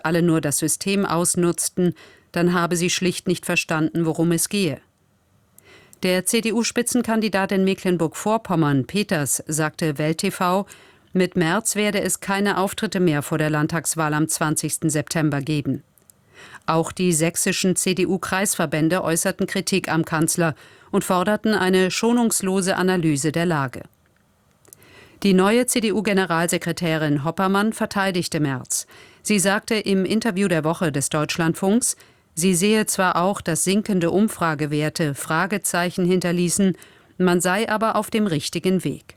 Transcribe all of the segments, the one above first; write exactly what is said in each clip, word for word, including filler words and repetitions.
alle nur das System ausnutzten, dann habe sie schlicht nicht verstanden, worum es gehe. Der C D U-Spitzenkandidat in Mecklenburg-Vorpommern, Peters, sagte Welt T V, mit Merz werde es keine Auftritte mehr vor der Landtagswahl am zwanzigsten September geben. Auch die sächsischen C D U-Kreisverbände äußerten Kritik am Kanzler und forderten eine schonungslose Analyse der Lage. Die neue C D U-Generalsekretärin Hoppermann verteidigte Merz. Sie sagte im Interview der Woche des Deutschlandfunks, sie sehe zwar auch, dass sinkende Umfragewerte Fragezeichen hinterließen, man sei aber auf dem richtigen Weg.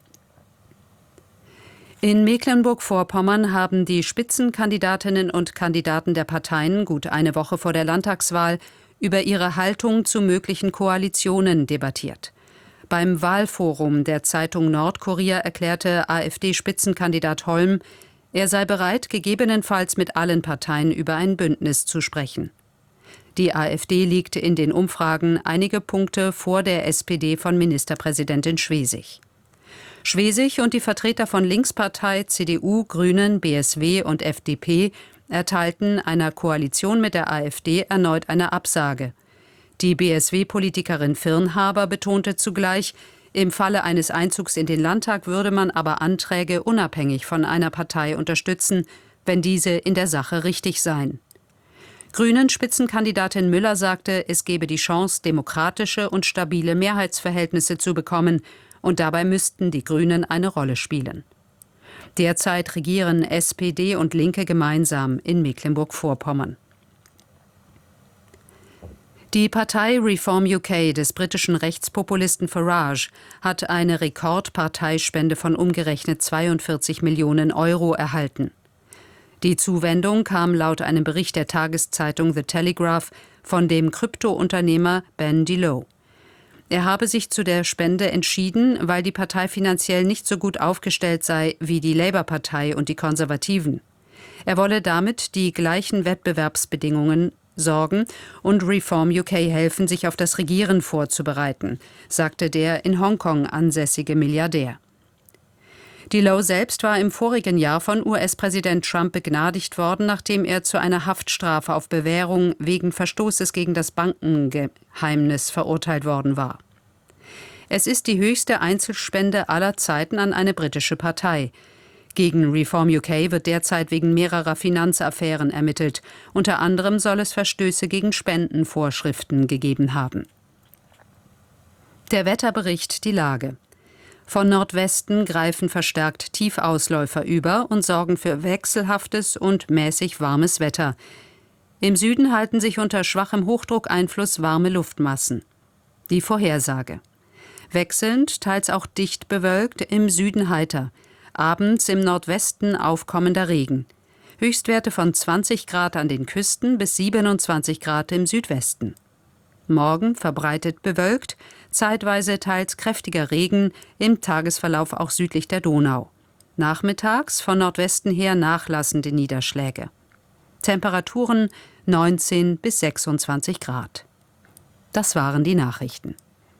In Mecklenburg-Vorpommern haben die Spitzenkandidatinnen und Kandidaten der Parteien gut eine Woche vor der Landtagswahl über ihre Haltung zu möglichen Koalitionen debattiert. Beim Wahlforum der Zeitung Nordkurier erklärte AfD-Spitzenkandidat Holm, er sei bereit, gegebenenfalls mit allen Parteien über ein Bündnis zu sprechen. Die AfD liegt in den Umfragen einige Punkte vor der S P D von Ministerpräsidentin Schwesig. Schwesig und die Vertreter von Linkspartei, C D U, Grünen, B S W und F D P erteilten einer Koalition mit der AfD erneut eine Absage. Die B S W-Politikerin Firnhaber betonte zugleich, im Falle eines Einzugs in den Landtag würde man aber Anträge unabhängig von einer Partei unterstützen, wenn diese in der Sache richtig seien. Grünen-Spitzenkandidatin Müller sagte, es gebe die Chance, demokratische und stabile Mehrheitsverhältnisse zu bekommen, und dabei müssten die Grünen eine Rolle spielen. Derzeit regieren S P D und Linke gemeinsam in Mecklenburg-Vorpommern. Die Partei Reform U K des britischen Rechtspopulisten Farage hat eine Rekordparteispende von umgerechnet zweiundvierzig Millionen Euro erhalten. Die Zuwendung kam laut einem Bericht der Tageszeitung The Telegraph von dem Kryptounternehmer Ben Delow. Er habe sich zu der Spende entschieden, weil die Partei finanziell nicht so gut aufgestellt sei wie die Labour-Partei und die Konservativen. Er wolle damit die gleichen Wettbewerbsbedingungen sorgen und Reform U K helfen, sich auf das Regieren vorzubereiten, sagte der in Hongkong ansässige Milliardär. Delow selbst war im vorigen Jahr von U S-Präsident Trump begnadigt worden, nachdem er zu einer Haftstrafe auf Bewährung wegen Verstoßes gegen das Bankengeheimnis verurteilt worden war. Es ist die höchste Einzelspende aller Zeiten an eine britische Partei. Gegen Reform U K wird derzeit wegen mehrerer Finanzaffären ermittelt. Unter anderem soll es Verstöße gegen Spendenvorschriften gegeben haben. Der Wetterbericht die Lage. Von Nordwesten greifen verstärkt Tiefausläufer über und sorgen für wechselhaftes und mäßig warmes Wetter. Im Süden halten sich unter schwachem Hochdruckeinfluss warme Luftmassen. Die Vorhersage. Wechselnd, teils auch dicht bewölkt, im Süden heiter. Abends im Nordwesten aufkommender Regen. Höchstwerte von zwanzig Grad an den Küsten bis siebenundzwanzig Grad im Südwesten. Morgen verbreitet bewölkt, zeitweise teils kräftiger Regen, im Tagesverlauf auch südlich der Donau. Nachmittags von Nordwesten her nachlassende Niederschläge. Temperaturen neunzehn bis sechsundzwanzig Grad. Das waren die Nachrichten.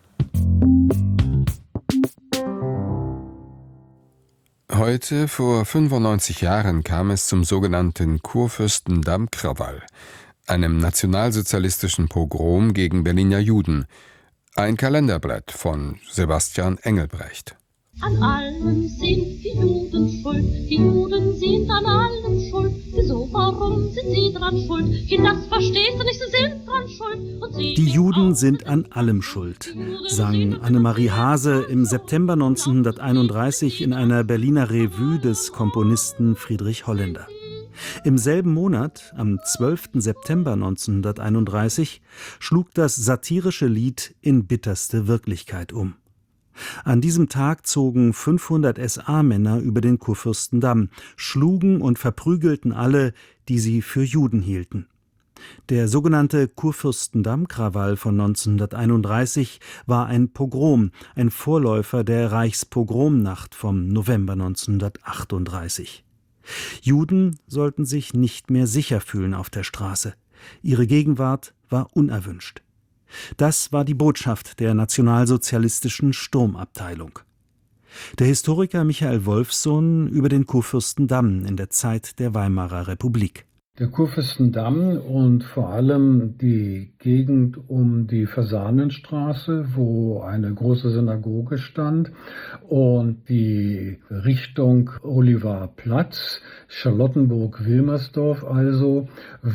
Heute vor fünfundneunzig Jahren kam es zum sogenannten Kurfürstendamm-Krawall, einem nationalsozialistischen Pogrom gegen Berliner Juden. Ein Kalenderblatt von Sebastian Engelbrecht. An allem sind die Juden schuld, die Juden sind an allem schuld. Wieso, warum sind sie dran schuld? Kind, das verstehst du nicht, sie sind dran schuld. Und sie Die Juden sind an allem schuld, sang Annemarie Hase im September neunzehnhunderteinunddreißig in einer Berliner Revue des Komponisten Friedrich Holländer. Im selben Monat, am zwölften September neunzehnhunderteinunddreißig, schlug das satirische Lied in bitterste Wirklichkeit um. An diesem Tag zogen fünfhundert S A-Männer über den Kurfürstendamm, schlugen und verprügelten alle, die sie für Juden hielten. Der sogenannte Kurfürstendamm-Krawall von neunzehnhunderteinunddreißig war ein Pogrom, ein Vorläufer der Reichspogromnacht vom November neunzehnhundertachtunddreißig. Juden sollten sich nicht mehr sicher fühlen auf der Straße. Ihre Gegenwart war unerwünscht. Das war die Botschaft der nationalsozialistischen Sturmabteilung. Der Historiker Michael Wolffsohn über den Kurfürstendamm in der Zeit der Weimarer Republik. Der Kurfürstendamm und vor allem die Gegend um die Fasanenstraße, wo eine große Synagoge stand, und die Richtung Olivarplatz, Charlottenburg-Wilmersdorf also,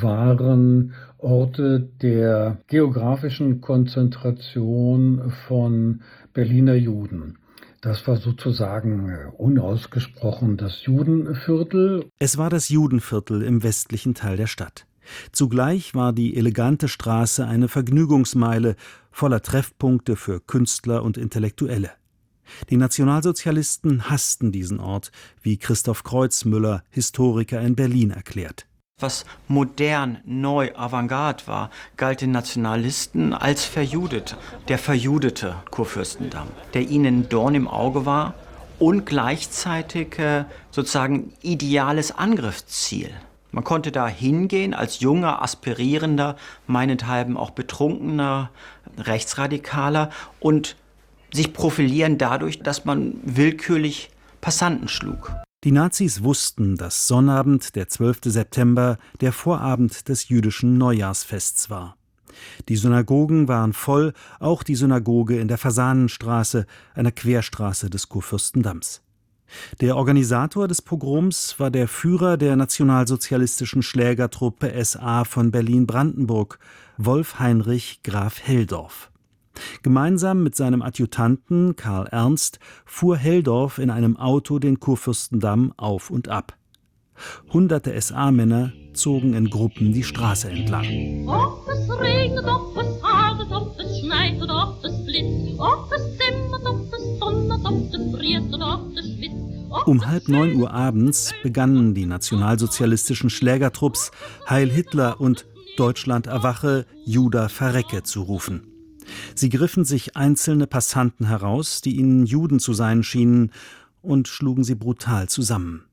waren Orte der geografischen Konzentration von Berliner Juden. Das war sozusagen unausgesprochen das Judenviertel. Es war das Judenviertel im westlichen Teil der Stadt. Zugleich war die elegante Straße eine Vergnügungsmeile voller Treffpunkte für Künstler und Intellektuelle. Die Nationalsozialisten hassten diesen Ort, wie Christoph Kreuzmüller, Historiker in Berlin, erklärt. Was modern, neu, avantgarde war, galt den Nationalisten als verjudet. Der verjudete Kurfürstendamm, der ihnen Dorn im Auge war und gleichzeitig äh, sozusagen ideales Angriffsziel. Man konnte da hingehen als junger, aspirierender, meinethalben auch betrunkener Rechtsradikaler und sich profilieren dadurch, dass man willkürlich Passanten schlug. Die Nazis wussten, dass Sonnabend, der zwölfte September, der Vorabend des jüdischen Neujahrsfests war. Die Synagogen waren voll, auch die Synagoge in der Fasanenstraße, einer Querstraße des Kurfürstendamms. Der Organisator des Pogroms war der Führer der nationalsozialistischen Schlägertruppe S A von Berlin-Brandenburg, Wolf Heinrich Graf Helldorf. Gemeinsam mit seinem Adjutanten Karl Ernst fuhr Helldorf in einem Auto den Kurfürstendamm auf und ab. Hunderte S A-Männer zogen in Gruppen die Straße entlang. Ob es regnet, ob es hagelt, ob es schneit oder ob es blitzt, ob es zimmert, ob es donnert, ob es friert oder ob es schwitzt. Um halb neun Uhr abends begannen die nationalsozialistischen Schlägertrupps Heil Hitler und Deutschland erwache, Juda verrecke zu rufen. Sie griffen sich einzelne Passanten heraus, die ihnen Juden zu sein schienen, und schlugen sie brutal zusammen.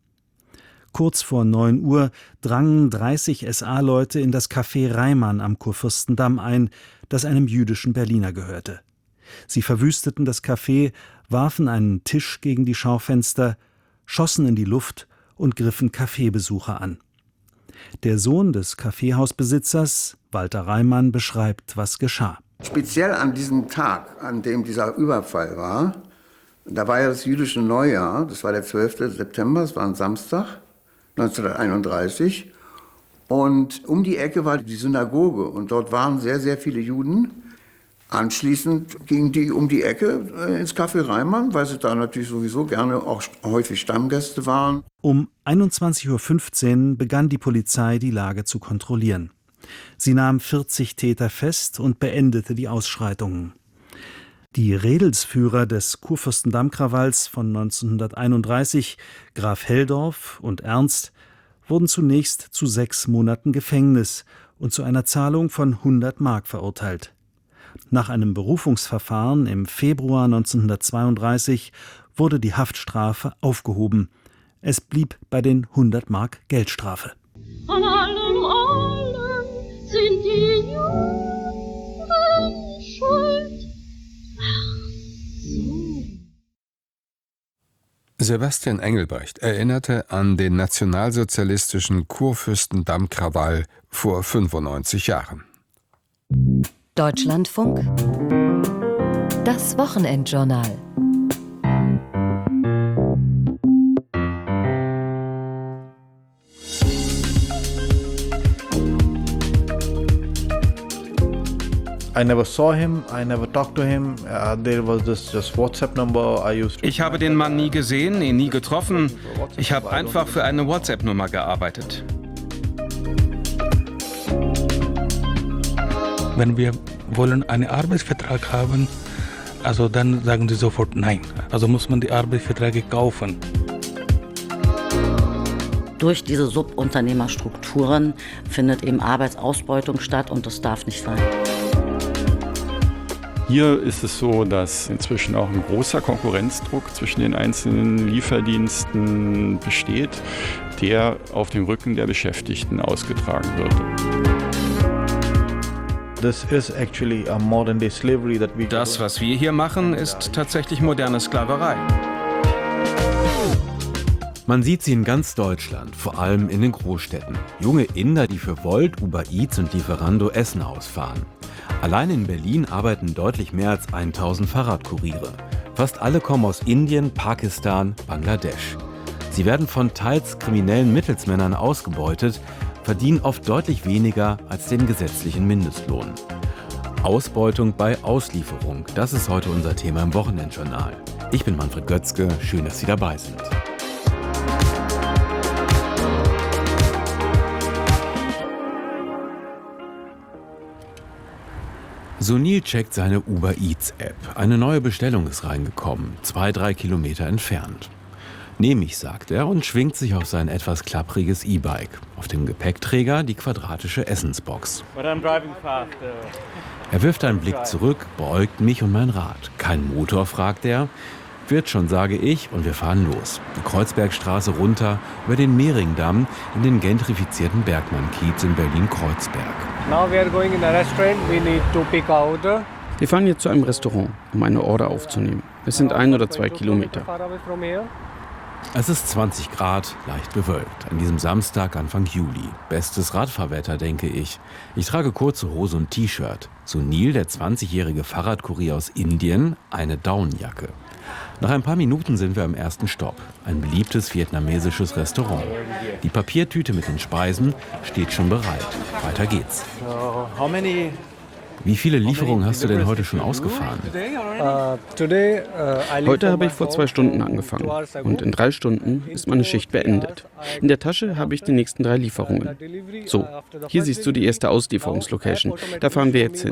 Kurz vor neun Uhr drangen dreißig S A-Leute in das Café Reimann am Kurfürstendamm ein, das einem jüdischen Berliner gehörte. Sie verwüsteten das Café, warfen einen Tisch gegen die Schaufenster, schossen in die Luft und griffen Kaffeebesucher an. Der Sohn des Kaffeehausbesitzers, Walter Reimann, beschreibt, was geschah. Speziell an diesem Tag, an dem dieser Überfall war, da war ja das jüdische Neujahr, das war der zwölfte September, das war ein Samstag, neunzehnhunderteinunddreißig. Und um die Ecke war die Synagoge und dort waren sehr, sehr viele Juden. Anschließend gingen die um die Ecke ins Café Reimann, weil sie da natürlich sowieso gerne auch häufig Stammgäste waren. Um einundzwanzig Uhr fünfzehn begann die Polizei, die Lage zu kontrollieren. Sie nahm vierzig Täter fest und beendete die Ausschreitungen. Die Redelsführer des Kurfürstendamm-Krawalls von neunzehnhunderteinunddreißig, Graf Helldorf und Ernst, wurden zunächst zu sechs Monaten Gefängnis und zu einer Zahlung von hundert Mark verurteilt. Nach einem Berufungsverfahren im Februar neunzehnhundertzweiunddreißig wurde die Haftstrafe aufgehoben. Es blieb bei den hundert Mark Geldstrafe. An allem, allem sind die Juden schuld. Ach so. Sebastian Engelbrecht erinnerte an den nationalsozialistischen Kurfürstendamm-Krawall vor fünfundneunzig Jahren. Deutschlandfunk, das Wochenendjournal. Ich habe den Mann nie gesehen, ihn nie getroffen. Ich habe einfach für eine WhatsApp-Nummer gearbeitet. Wenn wir wollen einen Arbeitsvertrag haben, also dann sagen sie sofort nein. Also muss man die Arbeitsverträge kaufen. Durch diese Subunternehmerstrukturen findet eben Arbeitsausbeutung statt und das darf nicht sein. Hier ist es so, dass inzwischen auch ein großer Konkurrenzdruck zwischen den einzelnen Lieferdiensten besteht, der auf dem Rücken der Beschäftigten ausgetragen wird. Das, was wir hier machen, ist tatsächlich moderne Sklaverei. Man sieht sie in ganz Deutschland, vor allem in den Großstädten. Junge Inder, die für Wolt, Uber Eats und Lieferando Essen ausfahren. Allein in Berlin arbeiten deutlich mehr als tausend Fahrradkuriere. Fast alle kommen aus Indien, Pakistan, Bangladesch. Sie werden von teils kriminellen Mittelsmännern ausgebeutet, verdienen oft deutlich weniger als den gesetzlichen Mindestlohn. Ausbeutung bei Auslieferung, das ist heute unser Thema im Wochenendjournal. Ich bin Manfred Götzke, schön, dass Sie dabei sind. Sunil checkt seine Uber Eats App. Eine neue Bestellung ist reingekommen, zwei, drei Kilometer entfernt. Nehm ich, sagt er und schwingt sich auf sein etwas klappriges E-Bike. Auf dem Gepäckträger die quadratische Essensbox. Er wirft einen Blick zurück, beäugt mich und mein Rad. Kein Motor, fragt er. Wird schon, sage ich, und wir fahren los. Die Kreuzbergstraße runter, über den Mehringdamm in den gentrifizierten Bergmann-Kiez in Berlin-Kreuzberg. Wir fahren jetzt zu einem Restaurant, um eine Order aufzunehmen. Es sind ein oder zwei Kilometer. Es ist zwanzig Grad, leicht bewölkt. An diesem Samstag Anfang Juli. Bestes Radfahrwetter, denke ich. Ich trage kurze Hose und T-Shirt. Sunil, der zwanzigjährige Fahrradkurier aus Indien, eine Daunenjacke. Nach ein paar Minuten sind wir am ersten Stopp. Ein beliebtes vietnamesisches Restaurant. Die Papiertüte mit den Speisen steht schon bereit. Weiter geht's. Wie viele Lieferungen hast du denn heute schon ausgefahren? Heute habe ich vor zwei Stunden angefangen und in drei Stunden ist meine Schicht beendet. In der Tasche habe ich die nächsten drei Lieferungen. So, hier siehst du die erste Auslieferungslocation. Da fahren wir jetzt hin.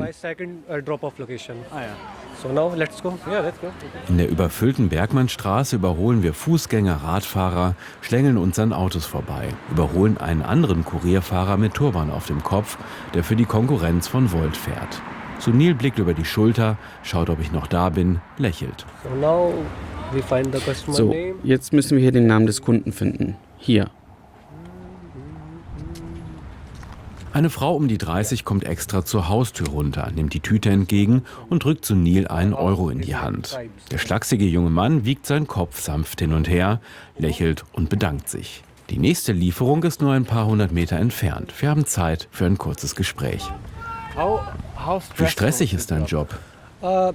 In der überfüllten Bergmannstraße überholen wir Fußgänger, Radfahrer, schlängeln uns an Autos vorbei, überholen einen anderen Kurierfahrer mit Turban auf dem Kopf, der für die Konkurrenz von Wolt fährt. Sunil blickt über die Schulter, schaut, ob ich noch da bin, lächelt. So, jetzt müssen wir hier den Namen des Kunden finden. Hier. Eine Frau um die dreißig kommt extra zur Haustür runter, nimmt die Tüte entgegen und drückt Sunil einen Euro in die Hand. Der schlachsige junge Mann wiegt seinen Kopf sanft hin und her, lächelt und bedankt sich. Die nächste Lieferung ist nur ein paar hundert Meter entfernt. Wir haben Zeit für ein kurzes Gespräch. Wie stressig ist dein Job? Er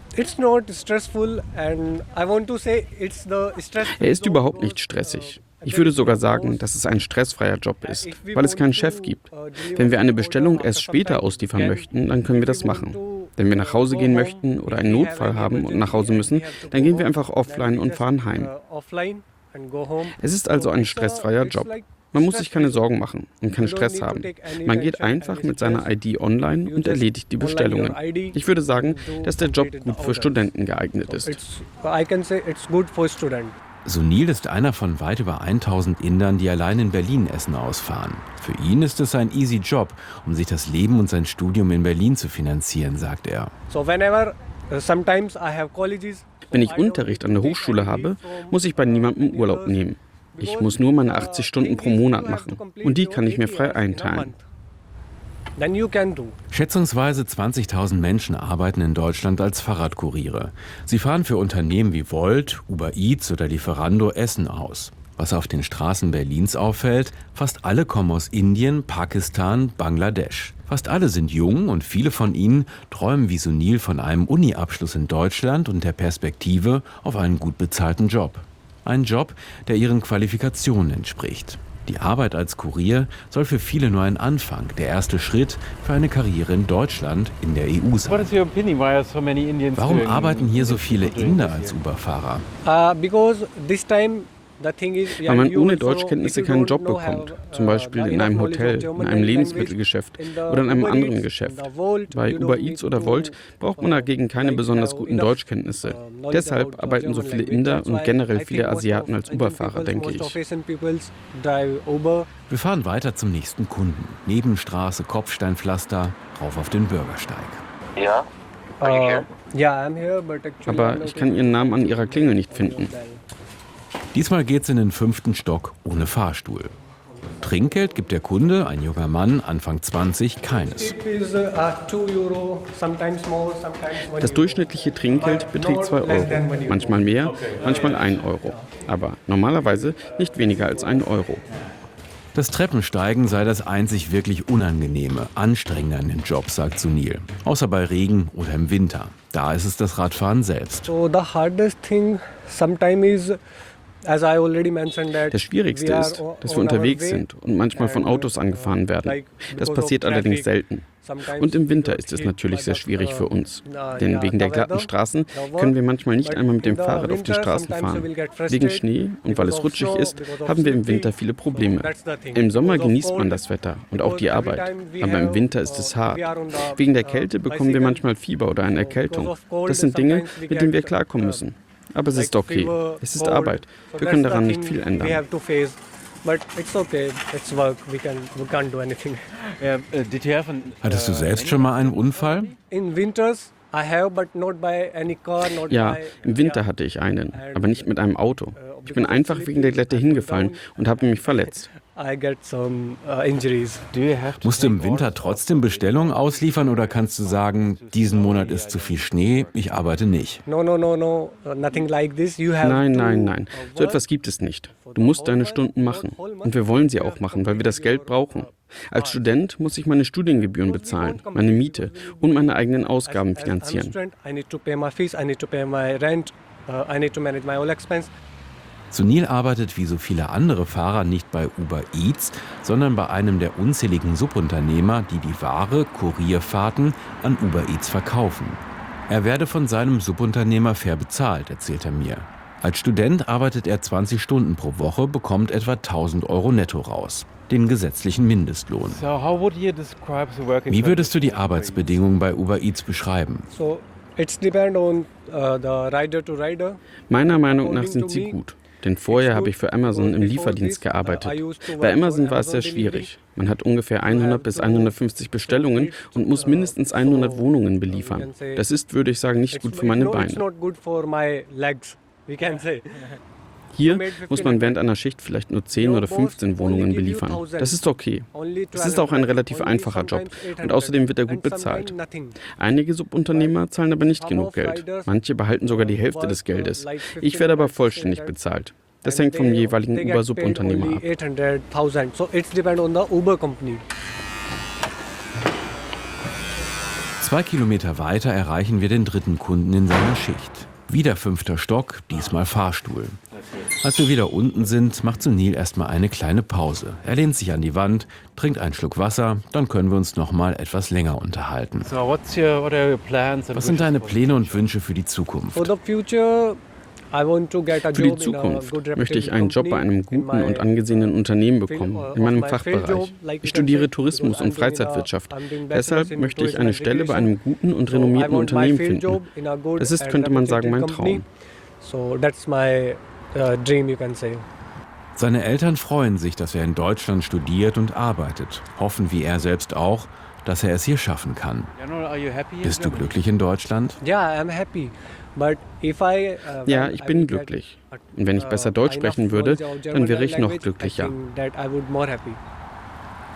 ist überhaupt nicht stressig. Ich würde sogar sagen, dass es ein stressfreier Job ist, weil es keinen Chef gibt. Wenn wir eine Bestellung erst später ausliefern möchten, dann können wir das machen. Wenn wir nach Hause gehen möchten oder einen Notfall haben und nach Hause müssen, dann gehen wir einfach offline und fahren heim. Es ist also ein stressfreier Job. Man muss sich keine Sorgen machen und keinen Stress haben. Man geht einfach mit seiner I D online und erledigt die Bestellungen. Ich würde sagen, dass der Job gut für Studenten geeignet ist. Sunil ist einer von weit über tausend Indern, die allein in Berlin Essen ausfahren. Für ihn ist es ein easy Job, um sich das Leben und sein Studium in Berlin zu finanzieren, sagt er. Wenn ich Unterricht an der Hochschule habe, muss ich bei niemandem Urlaub nehmen. Ich muss nur meine achtzig Stunden pro Monat machen und die kann ich mir frei einteilen. Schätzungsweise zwanzigtausend Menschen arbeiten in Deutschland als Fahrradkuriere. Sie fahren für Unternehmen wie Wolt, Uber Eats oder Lieferando Essen aus. Was auf den Straßen Berlins auffällt, fast alle kommen aus Indien, Pakistan, Bangladesch. Fast alle sind jung und viele von ihnen träumen wie Sunil von einem Uni-Abschluss in Deutschland und der Perspektive auf einen gut bezahlten Job. Ein Job, der ihren Qualifikationen entspricht. Die Arbeit als Kurier soll für viele nur ein Anfang, der erste Schritt für eine Karriere in Deutschland, in der E U sein. Warum arbeiten hier so viele Inder als Uber-Fahrer? Weil man ohne Deutschkenntnisse keinen Job bekommt, zum Beispiel in einem Hotel, in einem Lebensmittelgeschäft oder in einem anderen Geschäft. Bei Uber Eats oder Wolt braucht man dagegen keine besonders guten Deutschkenntnisse. Deshalb arbeiten so viele Inder und generell viele Asiaten als Uber-Fahrer, denke ich. Wir fahren weiter zum nächsten Kunden. Nebenstraße, Kopfsteinpflaster, rauf auf den Bürgersteig. Ja? Aber ich kann Ihren Namen an Ihrer Klingel nicht finden. Diesmal geht's in den fünften Stock ohne Fahrstuhl. Trinkgeld gibt der Kunde, ein junger Mann, Anfang zwanzig, keines. Das durchschnittliche Trinkgeld beträgt zwei Euro. Manchmal mehr, manchmal ein Euro. Aber normalerweise nicht weniger als ein Euro. Das Treppensteigen sei das einzig wirklich Unangenehme, Anstrengende an den Job, sagt Sunil. Außer bei Regen oder im Winter. Da ist es das Radfahren selbst. So the hardest thing sometimes is, as I already mentioned that das Schwierigste ist, dass wir unterwegs sind und manchmal von Autos angefahren werden. Das passiert allerdings selten. Und im Winter ist es natürlich sehr schwierig für uns. Denn wegen der glatten Straßen können wir manchmal nicht einmal mit dem Fahrrad auf die Straßen fahren. Wegen Schnee und weil es rutschig ist, haben wir im Winter viele Probleme. Im Sommer genießt man das Wetter und auch die Arbeit. Aber im Winter ist es hart. Wegen der Kälte bekommen wir manchmal Fieber oder eine Erkältung. Das sind Dinge, mit denen wir klarkommen müssen. Aber es ist okay. Es ist Arbeit. Wir können daran nicht viel ändern. But it's okay, it's work, we, can, we can't do anything. Hattest du selbst schon mal einen Unfall? In winters, I have, but not by any car, not ja, by, im Winter hatte ich einen, aber nicht mit einem Auto. Ich bin einfach wegen der Glätte hingefallen und habe mich verletzt. I get some, uh, injuries. Musst du im Winter trotzdem Bestellungen ausliefern oder kannst du sagen, diesen Monat ist zu viel Schnee, ich arbeite nicht? No, no, no, no, nothing like this. You have nein, nein, nein. So etwas gibt es nicht. Du musst deine Stunden machen. Und wir wollen sie auch machen, weil wir das Geld brauchen. Als Student muss ich meine Studiengebühren bezahlen, meine Miete und meine eigenen Ausgaben finanzieren. I need to pay my fees, I need to pay my rent, uh, I need to manage my whole expense. Sunil arbeitet wie so viele andere Fahrer nicht bei Uber Eats, sondern bei einem der unzähligen Subunternehmer, die die Ware, Kurierfahrten, an Uber Eats verkaufen. Er werde von seinem Subunternehmer fair bezahlt, erzählt er mir. Als Student arbeitet er zwanzig Stunden pro Woche, bekommt etwa tausend Euro netto raus, den gesetzlichen Mindestlohn. Wie würdest du die Arbeitsbedingungen bei Uber Eats beschreiben? So, it's depend on, uh, the rider to rider. Meiner Meinung nach sind sie gut. Denn vorher habe ich für Amazon im Lieferdienst gearbeitet. Bei Amazon war es sehr schwierig. Man hat ungefähr hundert bis hundertfünfzig Bestellungen und muss mindestens hundert Wohnungen beliefern. Das ist, würde ich sagen, nicht gut für meine Beine. Hier muss man während einer Schicht vielleicht nur zehn oder fünfzehn Wohnungen beliefern. Das ist okay. Es ist auch ein relativ einfacher Job und außerdem wird er gut bezahlt. Einige Subunternehmer zahlen aber nicht genug Geld. Manche behalten sogar die Hälfte des Geldes. Ich werde aber vollständig bezahlt. Das hängt vom jeweiligen Uber-Subunternehmer ab. Zwei Kilometer weiter erreichen wir den dritten Kunden in seiner Schicht. Wieder fünfter Stock, diesmal Fahrstuhl. Als wir wieder unten sind, macht Sunil erstmal eine kleine Pause. Er lehnt sich an die Wand, trinkt einen Schluck Wasser, dann können wir uns noch mal etwas länger unterhalten. Was sind deine Pläne und Wünsche für die Zukunft? Für die Zukunft möchte ich einen Job bei einem guten und angesehenen Unternehmen bekommen, in meinem Fachbereich. Ich studiere Tourismus und Freizeitwirtschaft. Deshalb möchte ich eine Stelle bei einem guten und renommierten Unternehmen finden. Das ist, könnte man sagen, mein Traum. Seine Eltern freuen sich, dass er in Deutschland studiert und arbeitet, hoffen wie er selbst auch, dass er es hier schaffen kann. Bist du glücklich in Deutschland? Ja, I'm happy. Ja, ich bin glücklich. Und wenn ich besser Deutsch sprechen würde, dann wäre ich noch glücklicher.